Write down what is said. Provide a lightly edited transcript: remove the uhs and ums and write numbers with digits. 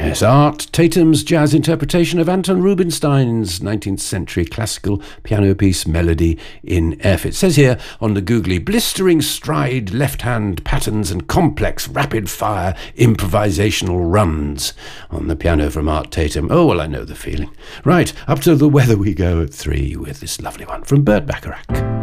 Yes, Art Tatum's jazz interpretation of Anton Rubinstein's 19th century classical piano piece Melody in F. It says here on the googly, blistering stride, left-hand patterns and complex rapid-fire improvisational runs on the piano from Art Tatum. Oh, well, I know the feeling. Right, up to the weather we go at 3 with this lovely one from Burt Bacharach.